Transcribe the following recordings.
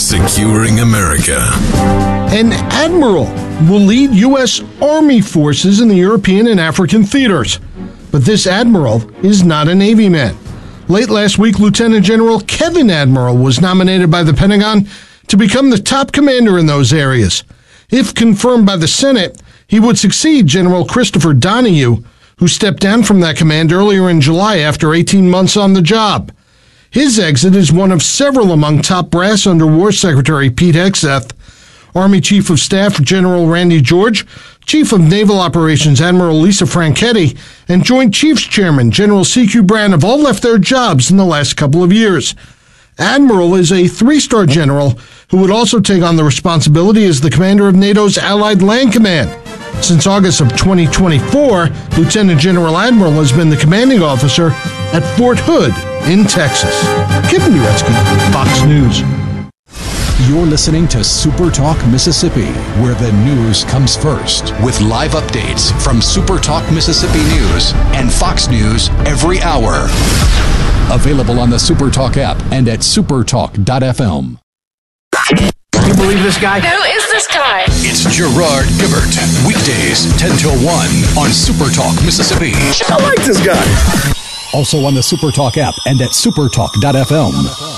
securing America. An admiral will lead U.S. Army forces in the European and African theaters. But this admiral is not a Navy man. Late last week, Lieutenant General Kevin Admiral was nominated by the Pentagon to become the top commander in those areas. If confirmed by the Senate, he would succeed General Christopher Donahue, who stepped down from that command earlier in July after 18 months on the job. His exit is one of several among top brass under War Secretary Pete Hegseth, Army Chief of Staff General Randy George, Chief of Naval Operations Admiral Lisa Franchetti, and Joint Chiefs Chairman General C.Q. Brand have all left their jobs in the last couple of years. Admiral is a three-star general who would also take on the responsibility as the commander of NATO's Allied Land Command. Since August of 2024, Lieutenant General Admiral has been the commanding officer at Fort Hood in Texas. Kevin Uretsky, Fox News. You're listening to Super Talk Mississippi, where the news comes first, with live updates from Super Talk Mississippi News and Fox News every hour. Available on the Super Talk app and at supertalk.fm. Can you believe this guy? Who is this guy? It's Gerard Gibert, weekdays 10 till 1 on Super Talk Mississippi. I like this guy. Also on the Super Talk app and at supertalk.fm.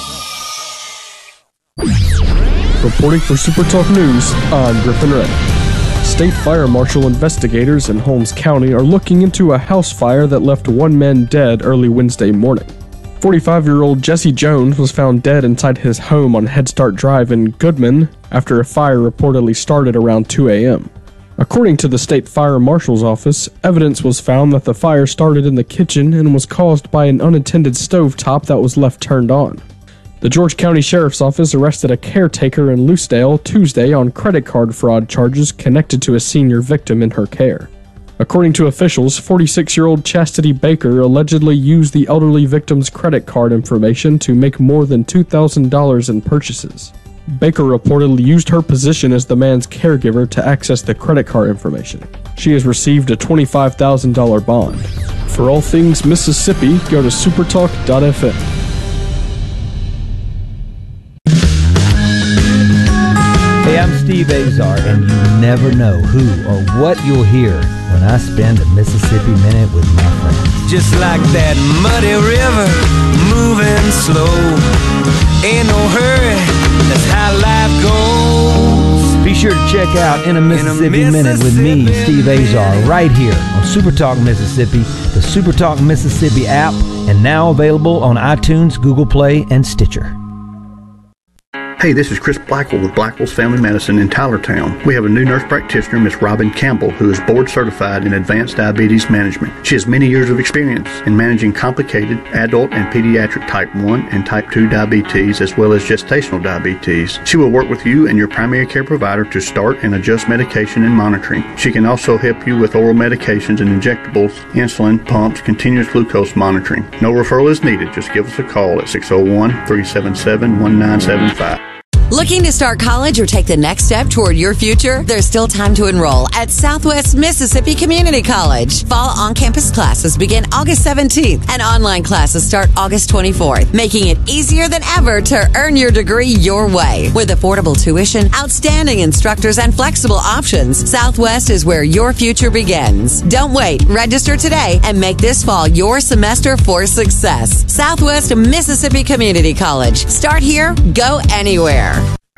Reporting for Super Talk News, I'm Griffin Ray. State Fire Marshal investigators in Holmes County are looking into a house fire that left one man dead early Wednesday morning. 45-year-old Jesse Jones was found dead inside his home on Head Start Drive in Goodman after a fire reportedly started around 2 a.m. According to the State Fire Marshal's office, evidence was found that the fire started in the kitchen and was caused by an unattended stovetop that was left turned on. The George County Sheriff's Office arrested a caretaker in Lucedale Tuesday on credit card fraud charges connected to a senior victim in her care. According to officials, 46-year-old Chastity Baker allegedly used the elderly victim's credit card information to make more than $2,000 in purchases. Baker reportedly used her position as the man's caregiver to access the credit card information. She has received a $25,000 bond. For all things Mississippi, go to supertalk.fm. Hey, I'm Steve Azar, and you never know who or what you'll hear when I spend a Mississippi Minute with my friends. Just like that muddy river, moving slow. Ain't no hurry, that's how life goes. Be sure to check out In a Mississippi Minute with me, Steve Azar, right here on Super Talk Mississippi, the Super Talk Mississippi app, and now available on iTunes, Google Play, and Stitcher. Hey, this is Chris Blackwell with Blackwell's Family Medicine in Tylertown. We have a new nurse practitioner, Miss Robin Campbell, who is board certified in advanced diabetes management. She has many years of experience in managing complicated adult and pediatric type 1 and type 2 diabetes, as well as gestational diabetes. She will work with you and your primary care provider to start and adjust medication and monitoring. She can also help you with oral medications and injectables, insulin, pumps, continuous glucose monitoring. No referral is needed. Just give us a call at 601-377-1975. Looking to start college or take the next step toward your future? There's still time to enroll at Southwest Mississippi Community College. Fall on-campus classes begin August 17th and online classes start August 24th, making it easier than ever to earn your degree your way. With affordable tuition, outstanding instructors, and flexible options, Southwest is where your future begins. Don't wait. Register today and make this fall your semester for success. Southwest Mississippi Community College. Start here, go anywhere.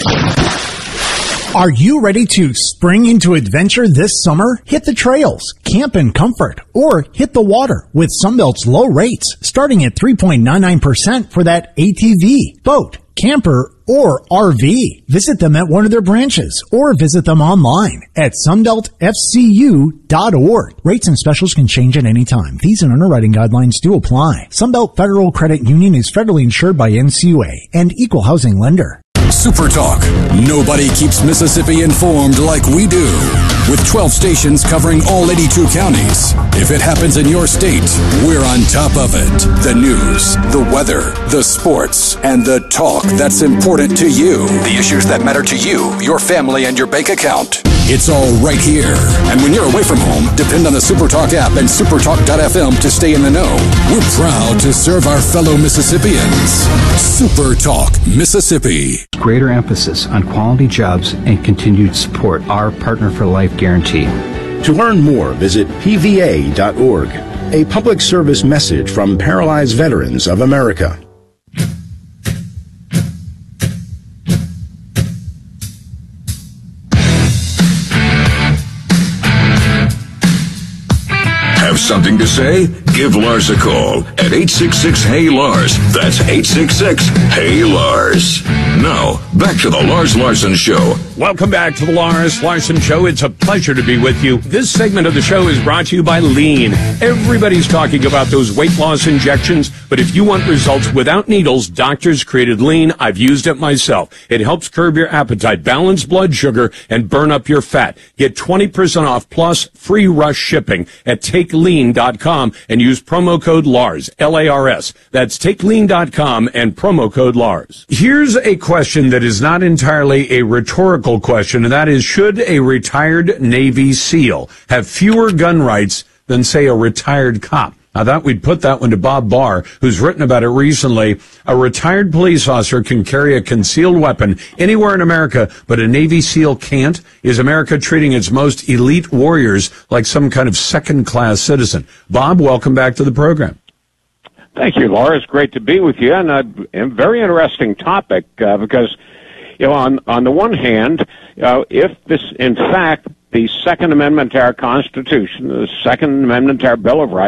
Are you ready to spring into adventure this summer? Hit the trails, camp in comfort, or hit the water with Sunbelt's low rates, starting at 3.99% for that ATV, boat, camper, or RV. Visit them at one of their branches or visit them online at sunbeltfcu.org. Rates and specials can change at any time. Fees and underwriting guidelines do apply. Sunbelt Federal Credit Union is federally insured by NCUA and equal housing lender. Super Talk. Nobody keeps Mississippi informed like we do. With 12 stations covering all 82 counties. If it happens in your state, we're on top of it. The news, the weather, the sports, and the talk that's important to you. The issues that matter to you, your family, and your bank account. It's all right here. And when you're away from home, depend on the SuperTalk app and supertalk.fm to stay in the know. We're proud to serve our fellow Mississippians. SuperTalk Mississippi. Greater emphasis on quality jobs and continued support. Our Partner for Life guarantee. To learn more, visit pva.org. A public service message from Paralyzed Veterans of America. Have something to say? Give Lars a call at 866-HEY-LARS. That's 866-HEY-LARS. Now, back to the Lars Larson Show. Welcome back to the Lars Larson Show. It's a pleasure to be with you. This segment of the show is brought to you by Lean. Everybody's talking about those weight loss injections, but if you want results without needles, doctors created Lean. I've used it myself. It helps curb your appetite, balance blood sugar, and burn up your fat. Get 20% off plus free rush shipping at TakeLean.com and use promo code LARS, L-A-R-S. That's TakeLean.com and promo code LARS. Here's a question that is not entirely a rhetorical question, and that is, should a retired Navy SEAL have fewer gun rights than, say, a retired cop? I thought we'd put that one to Bob Barr, who's written about it recently. A retired police officer can carry a concealed weapon anywhere in America, but a Navy SEAL can't? Is America treating its most elite warriors like some kind of second-class citizen? Bob, welcome back to the program. Thank you, Laura. It's great to be with you, and a very interesting topic because, you know, on the one hand, if this, in fact, the Second Amendment to our Constitution, the Second Amendment to our Bill of Rights,